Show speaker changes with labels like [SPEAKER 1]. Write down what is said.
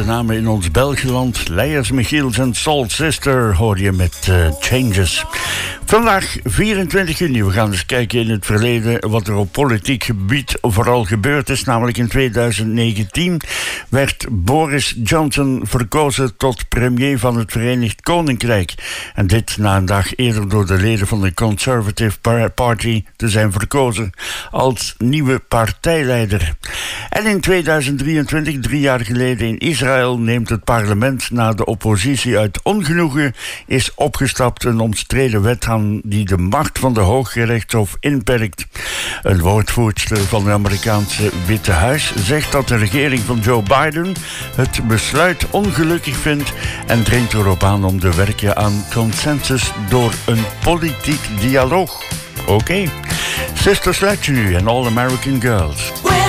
[SPEAKER 1] grote namen in ons Belgeland. Leijers, Michiels en Soul Sister hoor je met Changes. Vandaag 24 juni. We gaan eens kijken in het verleden wat er op politiek gebied vooral gebeurd is. Namelijk in 2019 werd Boris Johnson verkozen tot premier van het Verenigd Koninkrijk. En dit na een dag eerder door de leden van de Conservative Party te zijn verkozen als nieuwe partijleider. En in 2023, 3 jaar geleden in Israël, neemt het parlement na de oppositie uit ongenoegen is opgestapt een omstreden wet aan die de macht van de Hooggerechtshof inperkt. Een woordvoerster van het Amerikaanse Witte Huis zegt dat de regering van Joe Biden het besluit ongelukkig vindt en dringt erop aan om te werken aan consensus door een politiek dialoog. Oké. Sister Sledge nu en All American Girls.